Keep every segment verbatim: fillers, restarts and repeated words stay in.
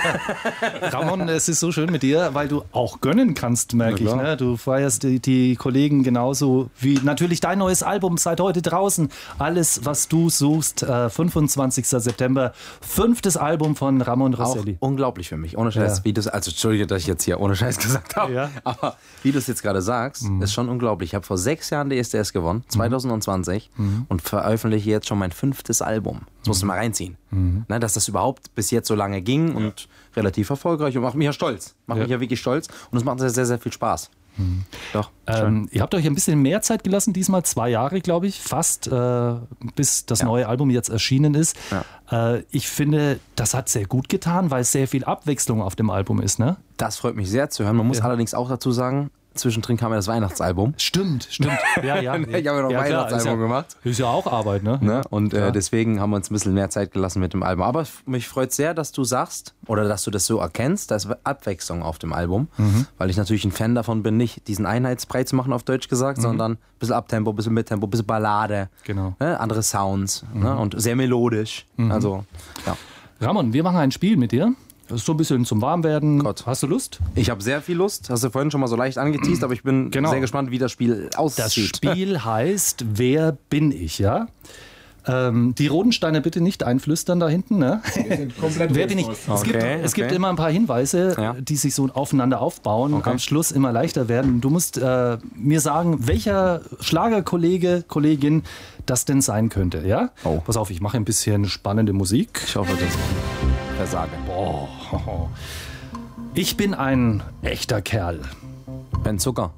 Ramon, es ist so schön mit dir, weil du auch gönnen kannst, merke ich. Ne? Du feierst die, die Kollegen genauso wie natürlich dein neues Album seit heute draußen. Alles, was du suchst, äh, fünfundzwanzigster September, fünftes Album von Ramon Rosselli. Auch unglaublich für mich, ohne Scheiß. Ja. Wie du's, also Entschuldige, dass ich jetzt hier ohne Scheiß gesagt habe, Ja. aber wie du es jetzt gerade sagst, mhm. ist schon unglaublich. Ich habe vor sechs Jahren D S D S gewonnen, zwanzig zwanzig, mhm. und veröffentliche jetzt schon mein fünftes Album. Das musst du mal reinziehen. Mhm. Na, dass das überhaupt bis jetzt so lange ging und ja. relativ erfolgreich und macht mich ja stolz. Macht ja. mich ja wirklich stolz und es macht sehr, sehr, sehr viel Spaß. Mhm. Doch, ähm, ihr habt euch ein bisschen mehr Zeit gelassen, diesmal zwei Jahre, glaube ich, fast, äh, bis das ja. neue Album jetzt erschienen ist. Ja. Äh, ich finde, das hat sehr gut getan, weil sehr viel Abwechslung auf dem Album ist, ne? Das freut mich sehr zu hören. Man muss ja. allerdings auch dazu sagen, zwischendrin kam ja das Weihnachtsalbum. Stimmt, stimmt. Ja, ja. Ich habe ja noch ein ja, Weihnachtsalbum ist ja, gemacht. Ist ja auch Arbeit, ne? ne? Und äh, deswegen haben wir uns ein bisschen mehr Zeit gelassen mit dem Album. Aber mich freut sehr, dass du sagst, oder dass du das so erkennst, da ist Abwechslung auf dem Album. Mhm. Weil ich natürlich ein Fan davon bin, nicht diesen Einheitsbrei zu machen, auf Deutsch gesagt, mhm. sondern ein bisschen Abtempo, ein bisschen Mittempo, ein bisschen Ballade. Genau. Ne? Andere Sounds, mhm. ne? Und sehr melodisch. Mhm. Also, ja. Ramon, wir machen ein Spiel mit dir. Das ist so ein bisschen zum Warmwerden. Gott. Hast du Lust? Ich habe sehr viel Lust. Hast du vorhin schon mal so leicht angeteased, aber ich bin genau. sehr gespannt, wie das Spiel aussieht. Das Spiel heißt Wer bin ich, ja? Ähm, die Rodensteiner bitte nicht einflüstern da hinten. Ne? Wer bin ich? Es, okay, gibt, okay. es gibt immer ein paar Hinweise, ja. die sich so aufeinander aufbauen und okay. am Schluss immer leichter werden. Du musst äh, mir sagen, welcher Schlagerkollege, Kollegin das denn sein könnte. Ja? Oh. Pass auf, ich mache ein bisschen spannende Musik. Ich hoffe, das versage. Boah. Ich bin ein echter Kerl. Ben Zucker.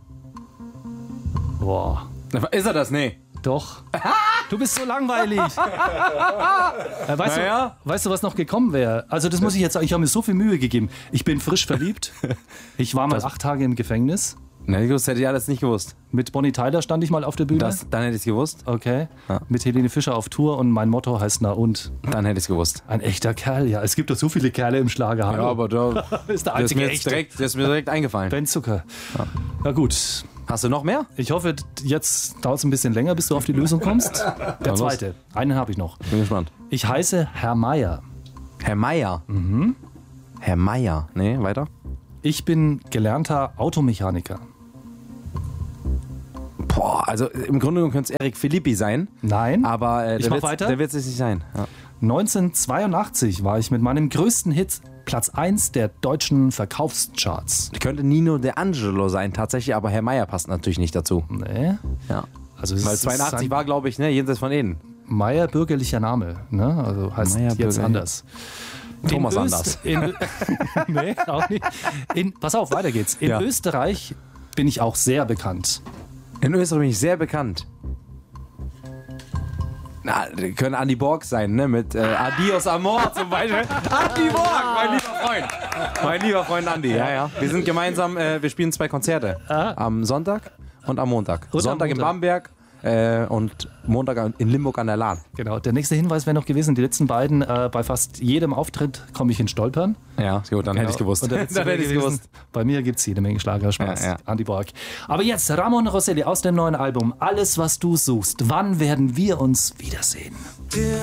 Boah. Ist er das? Nee. Doch. Du bist so langweilig. äh, weißt, naja. du, weißt du, was noch gekommen wäre? Also das muss ich jetzt sagen, ich habe mir so viel Mühe gegeben. Ich bin frisch verliebt. Ich war mal das acht Tage im Gefängnis. Na, das hätte ich alles nicht gewusst. Mit Bonnie Tyler stand ich mal auf der Bühne. Das, dann hätte ich es gewusst. Okay. Ja. Mit Helene Fischer auf Tour und mein Motto heißt na und? Dann hätte ich es gewusst. Ein echter Kerl, ja. Es gibt doch so viele Kerle im Schlager. Ja, aber da ist der das ist, einzige mir jetzt direkt, das ist mir direkt eingefallen. Ben Zucker. Ja. Na gut. Hast du noch mehr? Ich hoffe, jetzt dauert es ein bisschen länger, bis du auf die Lösung kommst. Der zweite. Einen habe ich noch. Bin gespannt. Ich heiße Herr Meier. Herr Meier? Mhm. Herr Meier. Nee, weiter? Ich bin gelernter Automechaniker. Boah, also im Grunde genommen könnte es Eric Philippi sein. Nein. Aber äh, ich der mach wird's, weiter. Der wird es nicht sein. Ja. neunzehnhundertzweiundachtzig war ich mit meinem größten Hit Platz eins der deutschen Verkaufscharts. Könnte Nino De Angelo sein, tatsächlich, aber Herr Meier passt natürlich nicht dazu. Nee. Ja. Also Weil zweiundachtzig war, glaube ich, ne, jenseits von Eden. Meier bürgerlicher Name, ne? Also heißt Meier jetzt Bürger. anders. Thomas in anders. Öst, in, nee, auch nicht. In, pass auf, weiter geht's. In ja. Österreich bin ich auch sehr bekannt. In Österreich bin ich sehr bekannt. Na, können Andy Borg sein, ne? Mit äh, Adios Amor zum Beispiel. Andy Borg, mein lieber Freund. Mein lieber Freund Andy, ja, ja. Wir sind gemeinsam, äh, wir spielen zwei Konzerte. Aha. Am Sonntag und am Montag. Und Sonntag am Montag. in Bamberg äh, und Montag in Limburg an der Lahn. Genau, der nächste Hinweis wäre noch gewesen, die letzten beiden, äh, bei fast jedem Auftritt komme ich in Stolpern. Ja, gut, dann Genau. hätte ich gewusst. Und der dann hätte ich gewusst. Bei mir gibt es jede Menge Schlagerspaß. Ja, ja. Andy Borg. Aber jetzt Ramon Rosselli aus dem neuen Album. Alles, was du suchst. Wann werden wir uns wiedersehen?